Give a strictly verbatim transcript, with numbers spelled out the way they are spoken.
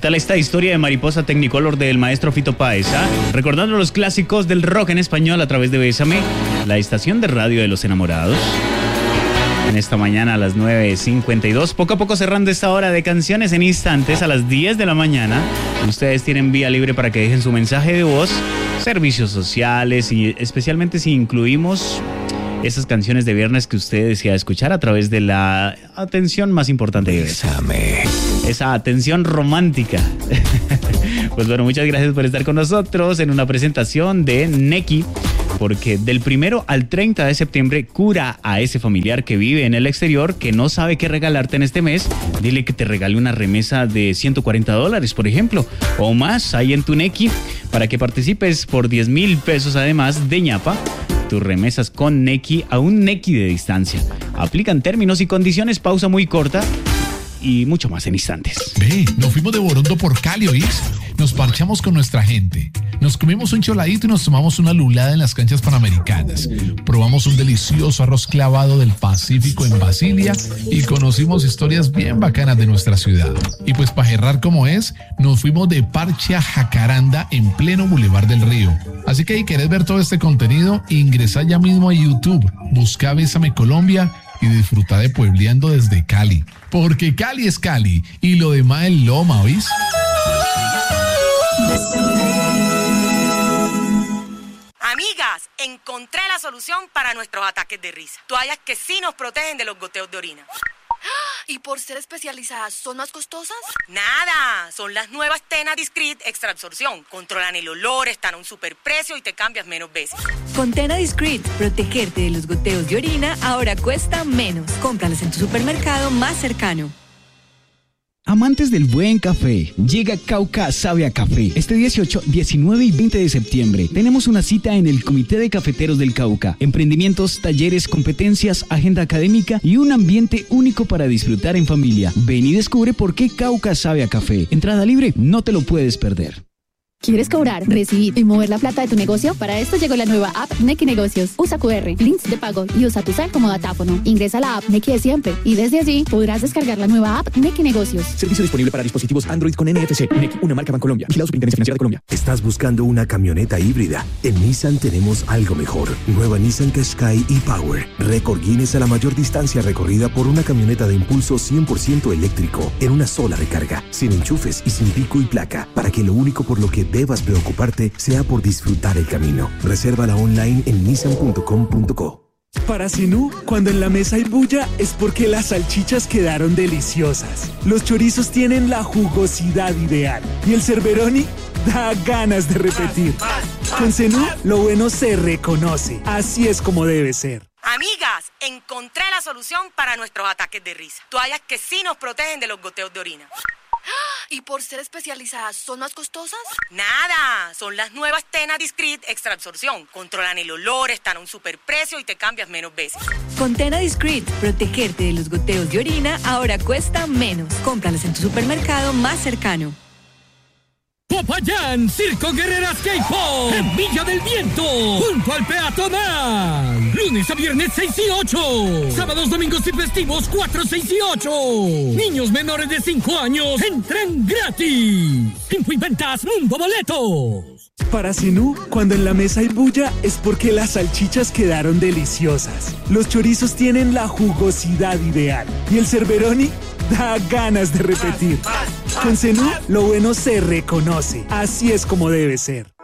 tal esta historia de Mariposa Technicolor del maestro Fito Páez? ¿Ah? Recordando los clásicos del rock en español a través de Bésame, la estación de radio de los enamorados. En esta mañana a las nueve cincuenta y dos, poco a poco cerrando esta hora de canciones en instantes a las diez de la mañana. Ustedes tienen vía libre para que dejen su mensaje de voz, servicios sociales y especialmente si incluimos esas canciones de viernes que usted desea escuchar a través de la atención más importante de Bésame. Esa atención romántica. Pues bueno, muchas gracias por estar con nosotros en una presentación de Neki, porque del primero al treinta de septiembre cura a ese familiar que vive en el exterior, que no sabe qué regalarte en este mes. Dile que te regale una remesa de ciento cuarenta dólares, por ejemplo, o más ahí en tu Neki, para que participes por diez mil pesos además de ñapa. Tus remesas con Neki a un Neki de distancia. Aplican términos y condiciones, pausa muy corta y mucho más en instantes. Ve, nos fuimos de Borondo por Cali, ¿oís? Nos parchamos con nuestra gente. Nos comimos un choladito y nos tomamos una lulada en las canchas panamericanas. Probamos un delicioso arroz clavado del Pacífico en Basilia y conocimos historias bien bacanas de nuestra ciudad. Y pues para cerrar como es, nos fuimos de parche a Jacaranda en pleno Boulevard del Río. Así que si querés ver todo este contenido, ingresa ya mismo a YouTube, busca Bésame Colombia y disfruta de puebleando desde Cali. Porque Cali es Cali y lo demás es Loma, ¿oís? Amigas, encontré la solución para nuestros ataques de risa. Toallas que sí nos protegen de los goteos de orina. ¿Y por ser especializadas son más costosas? Nada, son las nuevas Tena Discreet Extra Absorción. Controlan el olor, están a un superprecio y te cambias menos veces. Con Tena Discreet, protegerte de los goteos de orina ahora cuesta menos. Cómpralas en tu supermercado más cercano. Amantes del buen café, llega Cauca Sabe a Café. Este dieciocho, diecinueve y veinte de septiembre tenemos una cita en el Comité de Cafeteros del Cauca. Emprendimientos, talleres, competencias, agenda académica y un ambiente único para disfrutar en familia. Ven y descubre por qué Cauca Sabe a Café. Entrada libre, no te lo puedes perder. ¿Quieres cobrar, recibir y mover la plata de tu negocio? Para esto llegó la nueva app Neki Negocios. Usa cu erre, links de pago y usa tu cel como datáfono. Ingresa a la app Neki de siempre y desde allí podrás descargar la nueva app Neki Negocios. Servicio disponible para dispositivos Android con N F C. Neki, una marca Bancolombia. Vigilado Superintendencia Financiera de Colombia. ¿Estás buscando una camioneta híbrida? En Nissan tenemos algo mejor. Nueva Nissan Qashqai e-Power. Récord Guinness a la mayor distancia recorrida por una camioneta de impulso cien por ciento eléctrico en una sola recarga, sin enchufes y sin pico y placa, para que lo único por lo que debas preocuparte sea por disfrutar el camino. Resérvala online en nissan punto com punto co. Para Zenú, cuando en la mesa hay bulla es porque las salchichas quedaron deliciosas. Los chorizos tienen la jugosidad ideal y el Cerberoni da ganas de repetir. Con Zenú, lo bueno se reconoce. Así es como debe ser. Amigas, encontré la solución para nuestros ataques de risa. Toallas que sí nos protegen de los goteos de orina. ¿Y por ser especializadas son más costosas? Nada, son las nuevas Tena Discreet Extra Absorción. Controlan el olor, están a un superprecio y te cambias menos veces. Con Tena Discreet, protegerte de los goteos de orina ahora cuesta menos. Cómpralas en tu supermercado más cercano. Popayán, Circo Guerreras K-Pop, en Villa del Viento, junto al peatonal. Lunes a viernes seis y ocho. Sábados, domingos y festivos cuatro, seis y ocho. Niños menores de cinco años entran gratis. Info y ventas Mundo Boletos. Para Zenú, cuando en la mesa hay bulla es porque las salchichas quedaron deliciosas. Los chorizos tienen la jugosidad ideal y el Cerberoni da ganas de repetir. Con Zenú, lo bueno se reconoce. Así es como debe ser.